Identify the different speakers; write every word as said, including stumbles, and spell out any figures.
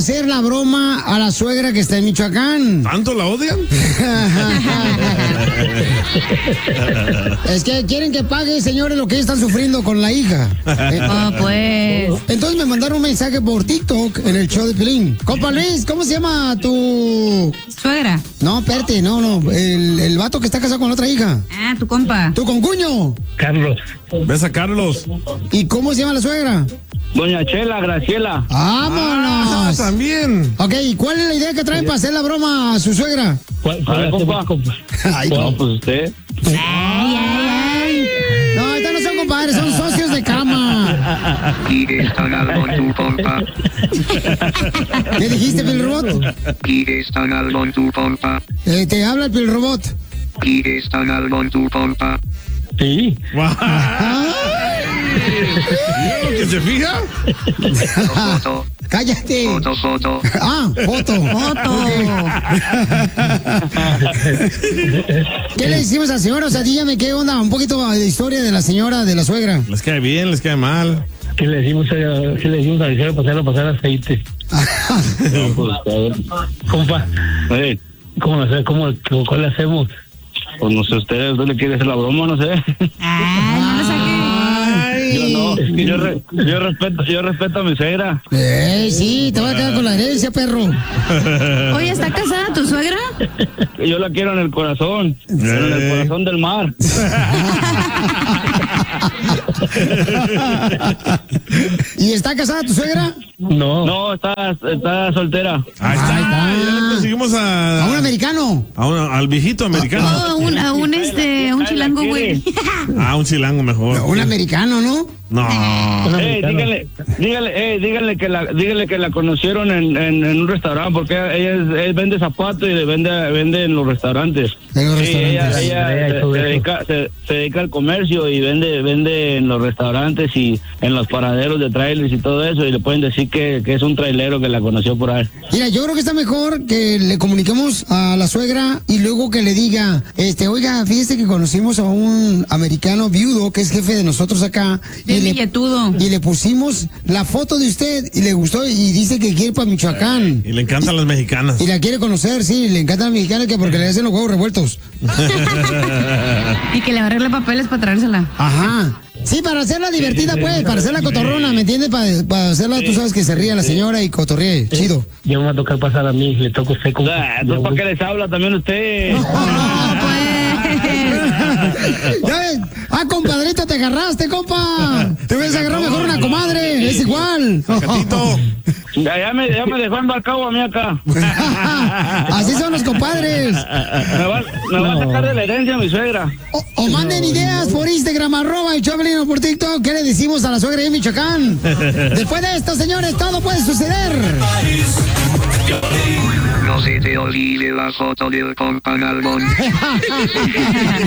Speaker 1: hacer la broma a la suegra que está en Michoacán.
Speaker 2: ¿Tanto la odian?
Speaker 1: Es que quieren que pague, señores, lo que están sufriendo con la hija.
Speaker 3: Oh, pues.
Speaker 1: Entonces me mandaron un mensaje por TikTok en el show de Pelín. Compa Luis, ¿cómo se llama tu
Speaker 3: suegra?
Speaker 1: No, espérate, no, no. El, el vato que está casado con la otra hija.
Speaker 3: Ah, tu compa.
Speaker 1: ¿Tu concuño?
Speaker 4: Carlos.
Speaker 2: ¿Ves a Carlos?
Speaker 1: ¿Y cómo se llama la suegra?
Speaker 4: Doña Chela, Graciela.
Speaker 1: ¡Vámonos!
Speaker 2: Ah, también.
Speaker 1: Ok, ¿y cuál es la idea que traen para hacer la broma a su suegra?
Speaker 4: ¿Cuál, cuál
Speaker 5: ver, compa?
Speaker 4: compa?
Speaker 1: Ay,
Speaker 4: No,
Speaker 1: no.
Speaker 4: pues usted.
Speaker 3: Ay, ay, ay.
Speaker 1: No, estos no son compadres, son socios de cama.
Speaker 6: Y están algo en tu compa.
Speaker 1: ¿Qué dijiste, Pilrobot?
Speaker 6: Y están algo en tu compa.
Speaker 1: Eh, te habla el Pilrobot.
Speaker 6: Y están algo en tu compa.
Speaker 4: Sí.
Speaker 2: ¿Mira lo que se fija?
Speaker 6: Foto,
Speaker 1: ¡Cállate!
Speaker 6: foto, foto.
Speaker 1: Ah, foto.
Speaker 3: Foto.
Speaker 1: ¿Qué le decimos al señor? O sea, dígame qué onda, un poquito de historia de la señora, de la suegra.
Speaker 2: Les cae bien, les cae mal.
Speaker 4: ¿Qué le decimos a, qué le decimos a Gisela pasarlo a pasar aceite? No, pues, a ver. Compa,
Speaker 5: Hey,
Speaker 4: ¿cómo lo sé? ¿Cómo, ¿Cuál le hacemos?
Speaker 5: pues no sé, ustedes, ¿dónde quiere hacer la broma? No sé.
Speaker 3: Ay, no lo saqué.
Speaker 5: Yo no, yo, re- yo respeto, yo respeto a mi suegra.
Speaker 1: Eh, sí, te voy a quedar con la herencia, perro.
Speaker 3: Oye, ¿está casada tu suegra?
Speaker 5: Yo la quiero en el corazón, pero en el corazón del mar.
Speaker 1: ¿Y está casada tu suegra?
Speaker 4: No.
Speaker 5: No, está, está soltera.
Speaker 2: Ahí está.
Speaker 1: Ahí está.
Speaker 2: Ya le conseguimos a,
Speaker 1: A un americano.
Speaker 2: a un- al viejito americano.
Speaker 3: Oh, a un, a un, este, a un chilango, güey.
Speaker 2: Ah, un chilango mejor.
Speaker 1: Un americano, ¿no?
Speaker 2: No.
Speaker 5: Ey, díganle, díganle, ey, díganle que la, díganle que la conocieron en, en, en un restaurante, porque ella, es- ella vende zapatos y le vende, vende en los restaurantes.
Speaker 1: En los
Speaker 5: Sí, ella,
Speaker 1: restaurantes.
Speaker 5: ella
Speaker 4: Ella
Speaker 5: se,
Speaker 4: hizo
Speaker 5: se
Speaker 4: eso.
Speaker 5: dedica, se, se dedica al comercio y vende, vende en los restaurantes y en los paraderos de trailers y todo eso, y le pueden decir que, que es un trailero que la conoció por ahí.
Speaker 1: Mira, yo creo que está mejor que le comuniquemos a la suegra y luego que le diga, este, oiga, fíjese que conocimos a un americano viudo que es jefe de nosotros acá.
Speaker 3: Bien
Speaker 1: y le,
Speaker 3: billetudo.
Speaker 1: y le pusimos la foto de usted y le gustó y dice que quiere ir para Michoacán.
Speaker 2: Y le encantan las mexicanas.
Speaker 1: Y la quiere conocer, sí, le encanta a la mexicana que porque le hacen los huevos revueltos.
Speaker 3: Y que le va a arreglar papeles para traérsela.
Speaker 1: Ajá. Sí, para hacerla divertida, pues, para hacerla cotorrona, ¿me entiendes? Para, para hacerla, tú sabes que se ría la señora y cotorríe, chido.
Speaker 4: Ya me va a tocar pasar a mí, le toca a usted como...
Speaker 5: Ah, entonces, ¿para qué les habla también usted?
Speaker 3: No, pues.
Speaker 1: Ya ves, ah, compadrito, te agarraste, compa. Te hubieras agarrado mejor una comadre, es igual.
Speaker 2: Gatito.
Speaker 5: Ya, ya me, ya me dejó embarcado a mí acá.
Speaker 1: Así son los compadres.
Speaker 5: Me va, me va a sacar de la herencia mi suegra.
Speaker 1: O, o manden ideas por Instagram, arroba el Choplin o por TikTok. ¿Qué le decimos a la suegra de Michoacán? Después de esto, señores, todo puede suceder.
Speaker 6: No se te olvide la foto del compa Nalgón.